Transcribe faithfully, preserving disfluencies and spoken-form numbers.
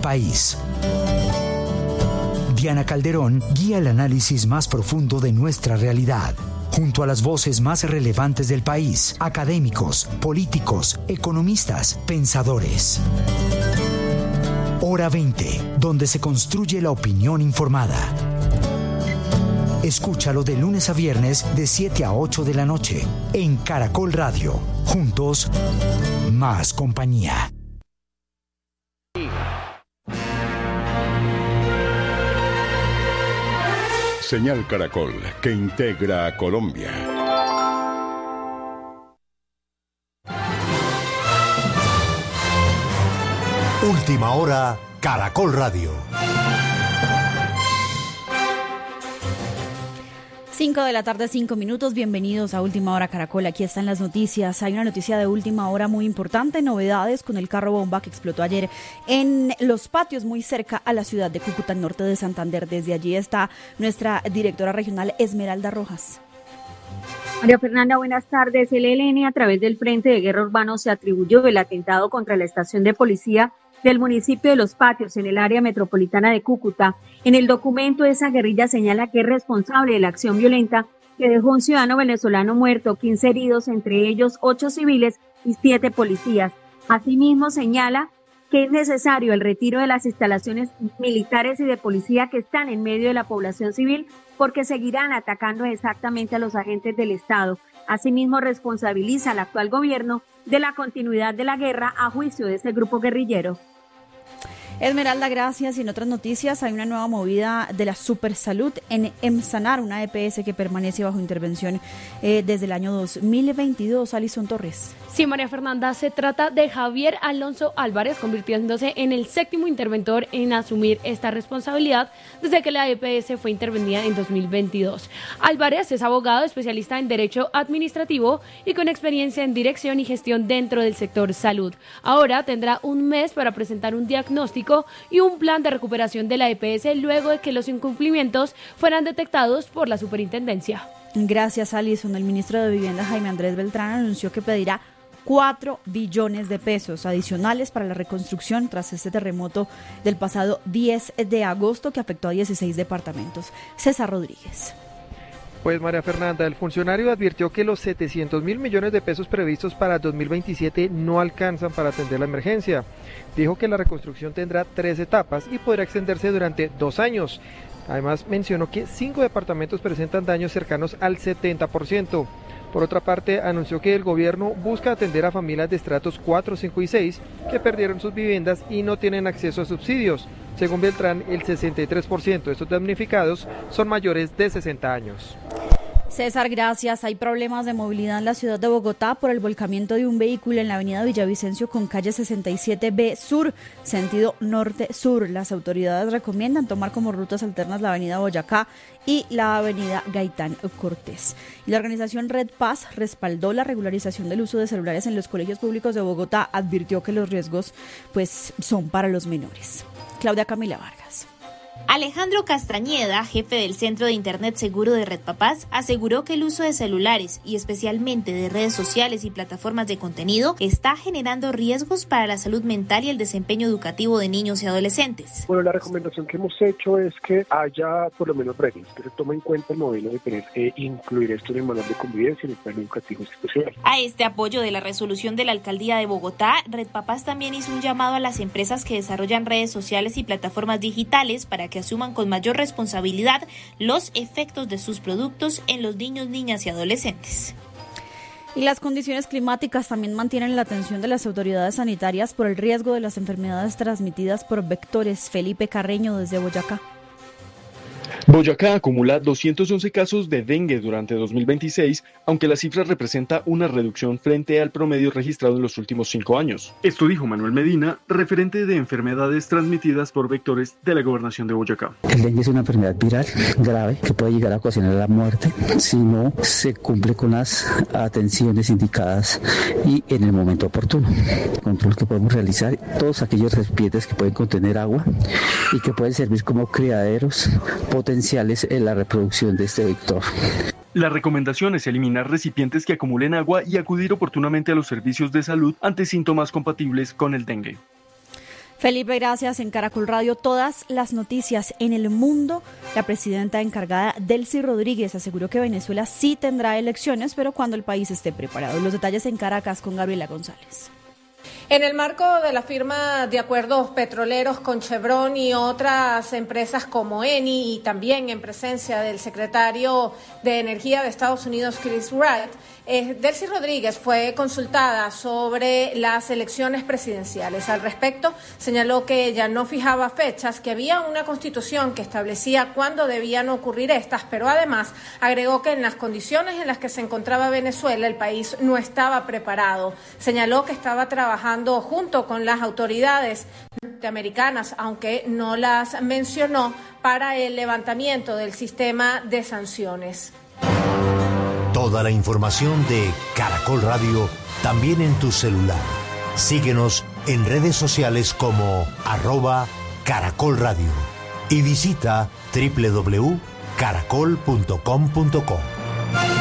país. Diana Calderón guía el análisis más profundo de nuestra realidad, junto a las voces más relevantes del país, académicos, políticos, economistas, pensadores. Hora veinte, donde se construye la opinión informada. Escúchalo de lunes a viernes de siete a ocho de la noche en Caracol Radio. Juntos, más compañía. Señal Caracol, que integra a Colombia. Última hora, Caracol Radio. cinco de la tarde, cinco minutos. Bienvenidos a Última Hora Caracol. Aquí están las noticias. Hay una noticia de última hora muy importante. Novedades con el carro bomba que explotó ayer en Los Patios, muy cerca a la ciudad de Cúcuta, norte de Santander. Desde allí está nuestra directora regional, Esmeralda Rojas. María Fernanda, buenas tardes. El E L N, a través del Frente de Guerra Urbano, se atribuyó el atentado contra la estación de policía del municipio de Los Patios, en el área metropolitana de Cúcuta. En el documento, esa guerrilla señala que es responsable de la acción violenta que dejó un ciudadano venezolano muerto, quince heridos, entre ellos ocho civiles y siete policías. Asimismo, señala que es necesario el retiro de las instalaciones militares y de policía que están en medio de la población civil, porque seguirán atacando exactamente a los agentes del Estado. Asimismo, responsabiliza al actual gobierno de la continuidad de la guerra a juicio de ese grupo guerrillero. Esmeralda, gracias. Y en otras noticias, hay una nueva movida de la Supersalud en Emsanar, una E P S que permanece bajo intervención eh, desde el año dos mil veintidós. Alison Torres. Sí, María Fernanda, se trata de Javier Alonso Álvarez, convirtiéndose en el séptimo interventor en asumir esta responsabilidad desde que la E P S fue intervenida en dos mil veintidós. Álvarez es abogado especialista en Derecho Administrativo y con experiencia en dirección y gestión dentro del sector salud. Ahora tendrá un mes para presentar un diagnóstico y un plan de recuperación de la E P S luego de que los incumplimientos fueran detectados por la superintendencia. Gracias, Alison. El ministro de Vivienda, Jaime Andrés Beltrán, anunció que pedirá cuatro billones de pesos adicionales para la reconstrucción tras este terremoto del pasado diez de agosto que afectó a dieciséis departamentos. César Rodríguez. Pues María Fernanda, el funcionario advirtió que los setecientos mil millones de pesos previstos para dos mil veintisiete no alcanzan para atender la emergencia. Dijo que la reconstrucción tendrá tres etapas y podrá extenderse durante dos años. Además mencionó que cinco departamentos presentan daños cercanos al setenta por ciento. Por otra parte, anunció que el gobierno busca atender a familias de estratos cuatro, cinco y seis que perdieron sus viviendas y no tienen acceso a subsidios. Según Beltrán, el sesenta y tres por ciento de estos damnificados son mayores de sesenta años. César, gracias. Hay problemas de movilidad en la ciudad de Bogotá por el volcamiento de un vehículo en la avenida Villavicencio con calle sesenta y siete B Sur, sentido norte-sur. Las autoridades recomiendan tomar como rutas alternas la avenida Boyacá y la avenida Gaitán Cortés. Y la organización Red Paz respaldó la regularización del uso de celulares en los colegios públicos de Bogotá. Advirtió que los riesgos pues son para los menores. Claudia Camila Vargas. Alejandro Castañeda, jefe del Centro de Internet Seguro de Red Papás, aseguró que el uso de celulares y especialmente de redes sociales y plataformas de contenido está generando riesgos para la salud mental y el desempeño educativo de niños y adolescentes. Bueno, la recomendación que hemos hecho es que haya por lo menos reglas, que se tome en cuenta el modelo de tener e incluir esto en el manual de convivencia y en el plan educativo institucional. A este apoyo de la resolución de la Alcaldía de Bogotá, Red Papás también hizo un llamado a las empresas que desarrollan redes sociales y plataformas digitales para que asuman con mayor responsabilidad los efectos de sus productos en los niños, niñas y adolescentes. Y las condiciones climáticas también mantienen la atención de las autoridades sanitarias por el riesgo de las enfermedades transmitidas por vectores. Felipe Carreño, desde Boyacá. Boyacá acumula doscientos once casos de dengue durante dos mil veintiséis, aunque la cifra representa una reducción frente al promedio registrado en los últimos cinco años. Esto dijo Manuel Medina, referente de enfermedades transmitidas por vectores de la gobernación de Boyacá. El dengue es una enfermedad viral grave que puede llegar a ocasionar la muerte si no se cumple con las atenciones indicadas y en el momento oportuno. El control que podemos realizar, todos aquellos recipientes que pueden contener agua y que pueden servir como criaderos potenciales en la reproducción de este vector. La recomendación es eliminar recipientes que acumulen agua y acudir oportunamente a los servicios de salud ante síntomas compatibles con el dengue. Felipe, gracias. En Caracol Radio, todas las noticias en el mundo. La presidenta encargada, Delcy Rodríguez, aseguró que Venezuela sí tendrá elecciones, pero cuando el país esté preparado. Los detalles en Caracas con Gabriela González. En el marco de la firma de acuerdos petroleros con Chevron y otras empresas como Eni, y también en presencia del secretario de Energía de Estados Unidos, Chris Wright, eh, Delcy Rodríguez fue consultada sobre las elecciones presidenciales. Al respecto, señaló que ella no fijaba fechas, que había una constitución que establecía cuándo debían ocurrir estas, pero además agregó que en las condiciones en las que se encontraba Venezuela, el país no estaba preparado. Señaló que estaba trabajando junto con las autoridades norteamericanas, aunque no las mencionó, para el levantamiento del sistema de sanciones. Toda la información de Caracol Radio también en tu celular. Síguenos en redes sociales como arroba Caracol Radio y visita doble u doble u doble u punto caracol punto com punto co.